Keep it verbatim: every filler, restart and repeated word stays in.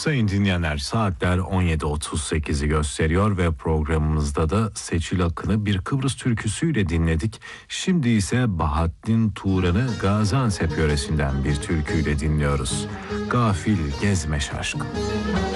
Sayın dinleyenler, saatler on yedi otuz sekizi gösteriyor ve programımızda da Seçil Akın'ı bir Kıbrıs türküsüyle dinledik. Şimdi ise Bahattin Turan'ı Gaziantep yöresinden bir türküyle dinliyoruz. Gafil gezme şaşkın.